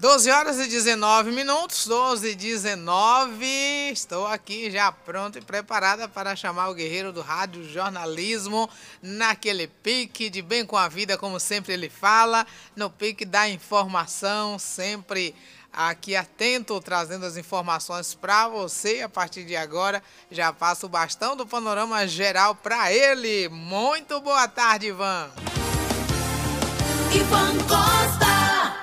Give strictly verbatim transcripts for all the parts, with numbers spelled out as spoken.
doze horas e dezenove minutos, doze e dezenove. Estou aqui já pronto e preparada para chamar o guerreiro do rádio jornalismo naquele pique de bem com a vida, como sempre ele fala, no pique da informação, sempre aqui atento, trazendo as informações para você. A partir de agora, já passo o bastão do panorama geral para ele. Muito boa tarde, Ivan. Ivan Costa.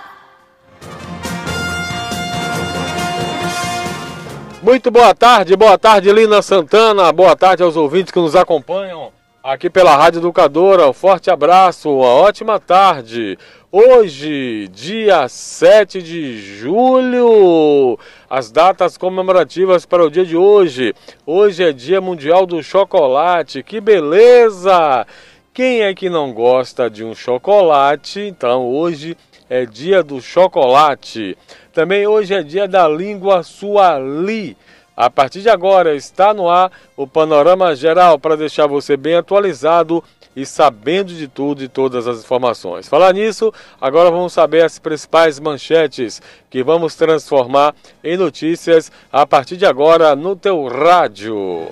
Muito boa tarde, boa tarde, Lina Santana, boa tarde aos ouvintes que nos acompanham aqui pela Rádio Educadora. Um forte abraço, uma ótima tarde. Hoje, dia sete de julho, as datas comemorativas para o dia de hoje. Hoje é Dia Mundial do Chocolate, que beleza! Quem é que não gosta de um chocolate? Então, hoje é Dia do Chocolate. Também hoje é Dia da Língua Suali. A partir de agora está no ar o Panorama Geral para deixar você bem atualizado e sabendo de tudo e todas as informações. Falar nisso, agora vamos saber as principais manchetes que vamos transformar em notícias a partir de agora no teu rádio.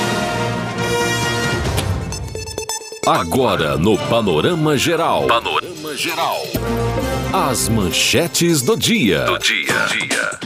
Agora no Panorama Geral. Panorama Geral. As manchetes do dia. Do dia. dia.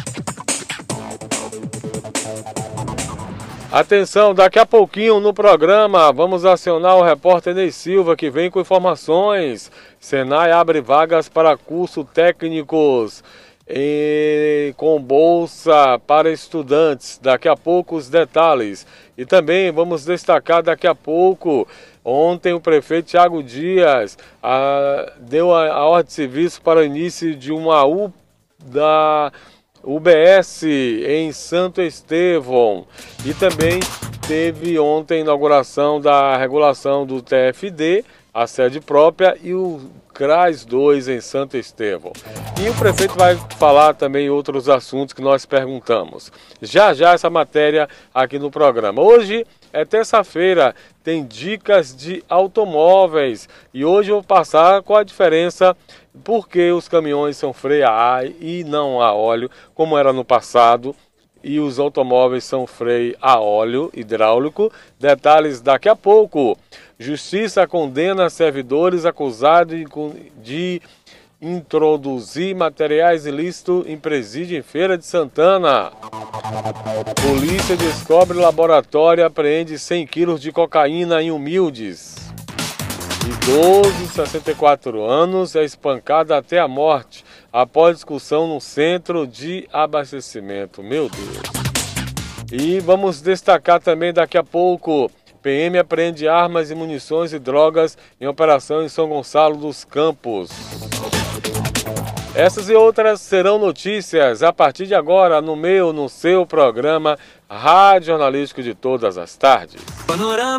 Atenção, daqui a pouquinho no programa vamos acionar o repórter Ney Silva, que vem com informações. Senai abre vagas para curso técnicos e com bolsa para estudantes. Daqui a pouco os detalhes. E também vamos destacar daqui a pouco, ontem o prefeito Thiago Dias a, deu a, a ordem de serviço para o início de uma U da U B S em Santo Estevão. E também teve ontem a inauguração da regulação do T F D, a sede própria, e o CRAS dois em Santo Estevão. E o prefeito vai falar também outros assuntos que nós perguntamos. Já já essa matéria aqui no programa. Hoje é terça-feira, tem dicas de automóveis. E hoje eu vou passar com a diferença porque os caminhões são freio a ar e não a óleo, como era no passado. E os automóveis são freio a óleo hidráulico. Detalhes daqui a pouco. Justiça condena servidores acusados de introduzir materiais ilícitos em presídio em Feira de Santana. Polícia descobre laboratório e apreende cem quilos de cocaína em Humildes. Idoso de sessenta e quatro anos é espancado até a morte após discussão no centro de abastecimento. Meu Deus. E vamos destacar também daqui a pouco. P M apreende armas e munições e drogas em operação em São Gonçalo dos Campos. Essas e outras serão notícias a partir de agora no meu, no seu programa Rádio Jornalístico de todas as tardes. Panorama.